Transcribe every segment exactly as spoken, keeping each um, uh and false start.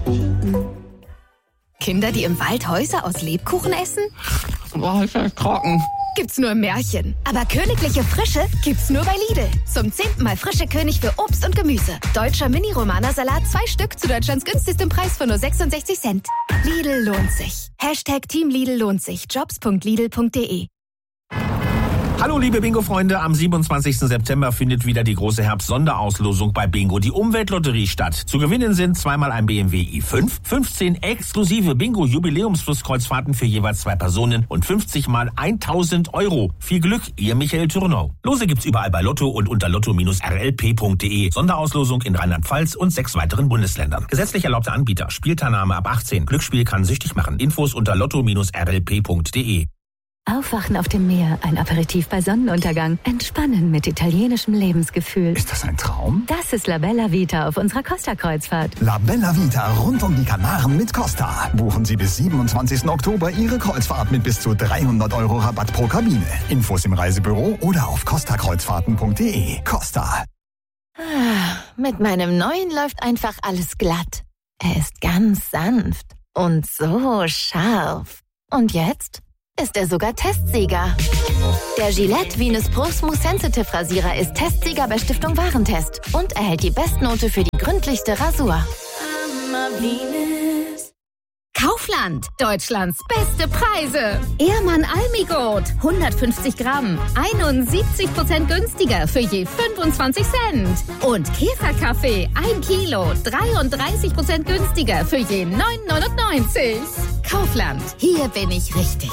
Kinder, die im Wald Häuser aus Lebkuchen essen? Boah, ist das trocken. Gibt's nur im Märchen. Aber königliche Frische gibt's nur bei Lidl. Zum zehnten Mal frische König für Obst und Gemüse. Deutscher Mini-Romana-Salat, zwei Stück zu Deutschlands günstigstem Preis von nur sechsundsechzig Cent. Lidl lohnt sich. Hashtag Team Lidl lohnt sich. jobs punkt lidl punkt de. Hallo liebe Bingo-Freunde, am siebenundzwanzigsten September findet wieder die große Herbst-Sonderauslosung bei Bingo, die Umweltlotterie, statt. Zu gewinnen sind zweimal ein B M W i fünf, fünfzehn exklusive Bingo-Jubiläumsflusskreuzfahrten für jeweils zwei Personen und fünfzig mal tausend Euro. Viel Glück, ihr Michael Thürnau. Lose gibt's überall bei Lotto und unter lotto Bindestrich r l p punkt de. Sonderauslosung in Rheinland-Pfalz und sechs weiteren Bundesländern. Gesetzlich erlaubter Anbieter. Spielteilnahme ab achtzehn. Glücksspiel kann süchtig machen. Infos unter lotto Bindestrich r l p punkt de. Aufwachen auf dem Meer, ein Aperitif bei Sonnenuntergang, entspannen mit italienischem Lebensgefühl. Ist das ein Traum? Das ist La Bella Vita auf unserer Costa-Kreuzfahrt. La Bella Vita rund um die Kanaren mit Costa. Buchen Sie bis siebenundzwanzigsten Oktober Ihre Kreuzfahrt mit bis zu dreihundert Euro Rabatt pro Kabine. Infos im Reisebüro oder auf costa kreuzfahrten punkt de. Costa. Ah, mit meinem neuen läuft einfach alles glatt. Er ist ganz sanft und so scharf. Und jetzt ist er sogar Testsieger. Der Gillette Venus Pro Smooth Sensitive Rasierer ist Testsieger bei Stiftung Warentest und erhält die Bestnote für die gründlichste Rasur. Kaufland, Deutschlands beste Preise. Ehrmann Almigold, hundertfünfzig Gramm, einundsiebzig Prozent günstiger für je fünfundzwanzig Cent. Und Käferkaffee, ein Kilo, dreiunddreißig Prozent günstiger für je neun neunundneunzig. Kaufland, hier bin ich richtig.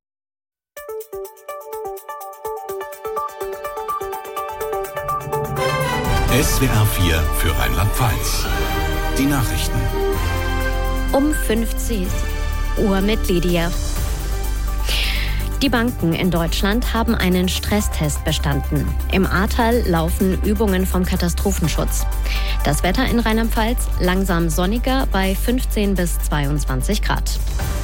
S W R vier für Rheinland-Pfalz. Die Nachrichten. Um fünfzehn Uhr mit Lydia. Die Banken in Deutschland haben einen Stresstest bestanden. Im Ahrtal laufen Übungen vom Katastrophenschutz. Das Wetter in Rheinland-Pfalz langsam sonniger bei fünfzehn bis zweiundzwanzig Grad.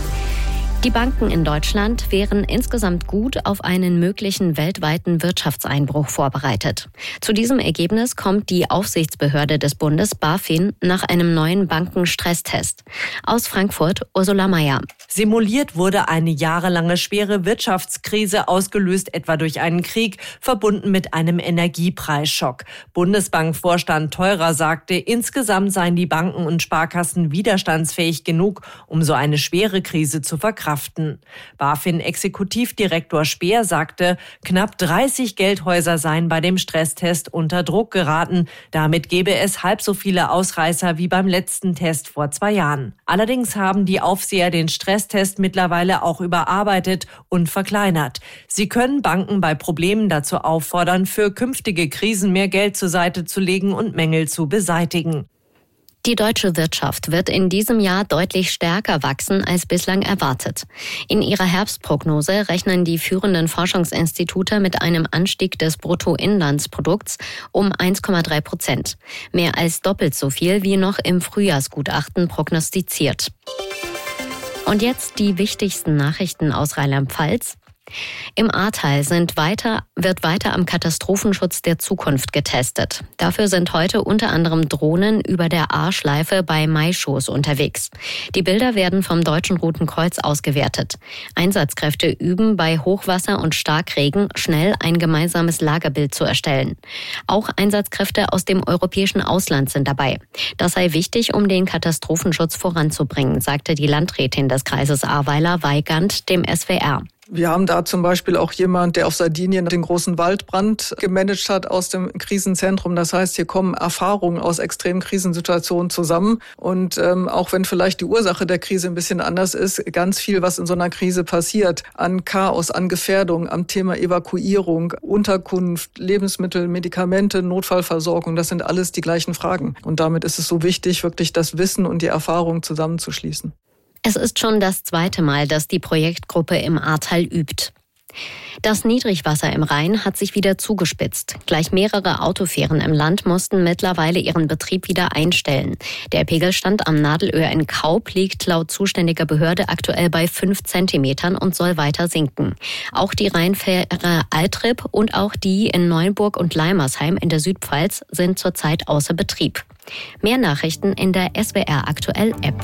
Die Banken in Deutschland wären insgesamt gut auf einen möglichen weltweiten Wirtschaftseinbruch vorbereitet. Zu diesem Ergebnis kommt die Aufsichtsbehörde des Bundes BaFin nach einem neuen Bankenstresstest. Aus Frankfurt Ursula Mayer. Simuliert wurde eine jahrelange schwere Wirtschaftskrise, ausgelöst etwa durch einen Krieg, verbunden mit einem Energiepreisschock. Bundesbankvorstand Theurer sagte, insgesamt seien die Banken und Sparkassen widerstandsfähig genug, um so eine schwere Krise zu verkraften. BaFin-Exekutivdirektor Speer sagte, knapp dreißig Geldhäuser seien bei dem Stresstest unter Druck geraten. Damit gäbe es halb so viele Ausreißer wie beim letzten Test vor zwei Jahren. Allerdings haben die Aufseher den Stresstest mittlerweile auch überarbeitet und verkleinert. Sie können Banken bei Problemen dazu auffordern, für künftige Krisen mehr Geld zur Seite zu legen und Mängel zu beseitigen. Die deutsche Wirtschaft wird in diesem Jahr deutlich stärker wachsen als bislang erwartet. In ihrer Herbstprognose rechnen die führenden Forschungsinstitute mit einem Anstieg des Bruttoinlandsprodukts um eins Komma drei Prozent. Mehr als doppelt so viel wie noch im Frühjahrsgutachten prognostiziert. Und jetzt die wichtigsten Nachrichten aus Rheinland-Pfalz. Im Ahrtal sind weiter, wird weiter am Katastrophenschutz der Zukunft getestet. Dafür sind heute unter anderem Drohnen über der Ahrschleife bei Maischoß unterwegs. Die Bilder werden vom Deutschen Roten Kreuz ausgewertet. Einsatzkräfte üben bei Hochwasser und Starkregen schnell ein gemeinsames Lagebild zu erstellen. Auch Einsatzkräfte aus dem europäischen Ausland sind dabei. Das sei wichtig, um den Katastrophenschutz voranzubringen, sagte die Landrätin des Kreises Ahrweiler Weigand dem S W R. Wir haben da zum Beispiel auch jemand, der auf Sardinien den großen Waldbrand gemanagt hat aus dem Krisenzentrum. Das heißt, hier kommen Erfahrungen aus extremen Krisensituationen zusammen. Und ähm, auch wenn vielleicht die Ursache der Krise ein bisschen anders ist, ganz viel, was in so einer Krise passiert, an Chaos, an Gefährdung, am Thema Evakuierung, Unterkunft, Lebensmittel, Medikamente, Notfallversorgung, das sind alles die gleichen Fragen. Und damit ist es so wichtig, wirklich das Wissen und die Erfahrung zusammenzuschließen. Es ist schon das zweite Mal, dass die Projektgruppe im Ahrtal übt. Das Niedrigwasser im Rhein hat sich wieder zugespitzt. Gleich mehrere Autofähren im Land mussten mittlerweile ihren Betrieb wieder einstellen. Der Pegelstand am Nadelöhr in Kaup liegt laut zuständiger Behörde aktuell bei fünf Zentimetern und soll weiter sinken. Auch die Rheinfähre Altrip und auch die in Neuenburg und Leimersheim in der Südpfalz sind zurzeit außer Betrieb. Mehr Nachrichten in der S W R Aktuell App.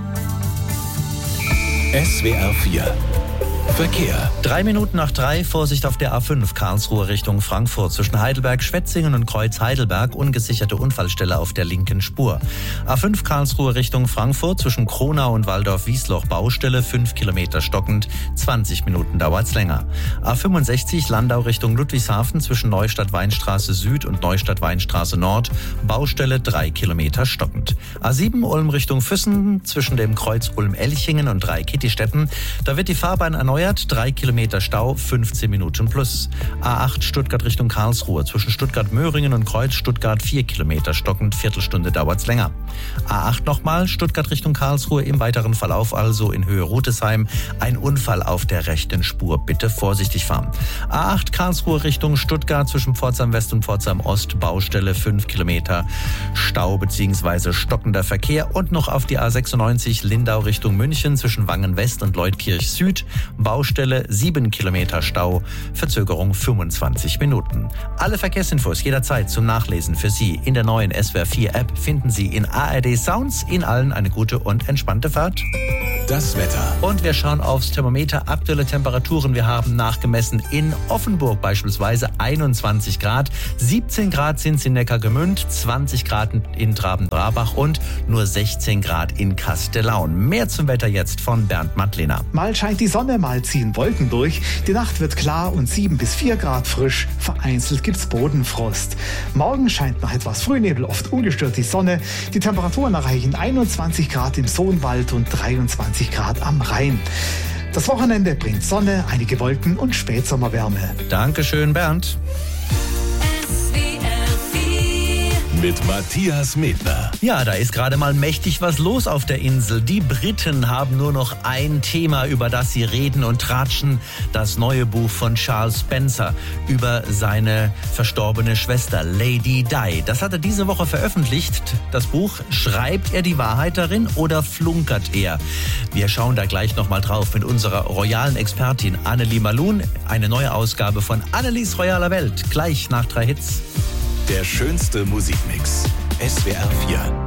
S W R vier Verkehr. Drei Minuten nach drei, Vorsicht auf der A fünf, Karlsruhe Richtung Frankfurt. Zwischen Heidelberg, Schwetzingen und Kreuz Heidelberg, ungesicherte Unfallstelle auf der linken Spur. A fünf Karlsruhe Richtung Frankfurt, zwischen Kronau und Waldorf-Wiesloch, Baustelle, fünf Kilometer stockend, zwanzig Minuten dauert's länger. A fünfundsechzig Landau Richtung Ludwigshafen, zwischen Neustadt-Weinstraße Süd und Neustadt-Weinstraße Nord, Baustelle, drei Kilometer stockend. A sieben Ulm Richtung Füssen, zwischen dem Kreuz Ulm-Elchingen und Dreikitti-Stetten, da wird die Fahrbahn erneuert, drei Kilometer Stau, fünfzehn Minuten plus. A acht Stuttgart Richtung Karlsruhe, zwischen Stuttgart-Möhringen und Kreuz Stuttgart vier Kilometer stockend, Viertelstunde dauert's länger. A acht nochmal, Stuttgart Richtung Karlsruhe, im weiteren Verlauf also in Höhe Rutesheim, ein Unfall auf der rechten Spur, bitte vorsichtig fahren. A acht Karlsruhe Richtung Stuttgart, zwischen Pforzheim West und Pforzheim Ost, Baustelle fünf Kilometer, Stau bzw. stockender Verkehr. Und noch auf die A sechsundneunzig Lindau Richtung München, zwischen Wangen West und Leutkirch Süd, Baustelle, sieben Kilometer Stau, Verzögerung fünfundzwanzig Minuten. Alle Verkehrsinfos jederzeit zum Nachlesen für Sie in der neuen S W R vier App finden Sie in A R D Sounds. Ihnen allen eine gute und entspannte Fahrt. Das Wetter. Und wir schauen aufs Thermometer. Aktuelle Temperaturen. Wir haben nachgemessen in Offenburg beispielsweise einundzwanzig Grad. siebzehn Grad sind es in Neckargemünd, zwanzig Grad in Traben-Brabach und nur sechzehn Grad in Kastellaun. Mehr zum Wetter jetzt von Bernd Madlener. Mal scheint die Sonne, mal ziehen Wolken durch. Die Nacht wird klar und sieben bis vier Grad frisch. Vereinzelt gibt's Bodenfrost. Morgen scheint nach etwas Frühnebel oft ungestört die Sonne. Die Temperaturen erreichen einundzwanzig Grad im Sohnwald und dreiundzwanzig Grad am Rhein. Das Wochenende bringt Sonne, einige Wolken und Spätsommerwärme. Dankeschön, Bernd. Mit Matthias Medner. Ja, da ist gerade mal mächtig was los auf der Insel. Die Briten haben nur noch ein Thema, über das sie reden und tratschen. Das neue Buch von Charles Spencer über seine verstorbene Schwester Lady Di. Das hat er diese Woche veröffentlicht. Das Buch, schreibt er die Wahrheit darin oder flunkert er? Wir schauen da gleich nochmal drauf mit unserer royalen Expertin Annelie Malun. Eine neue Ausgabe von Annelies royaler Welt. Gleich nach drei Hits. Der schönste Musikmix. S W R vier.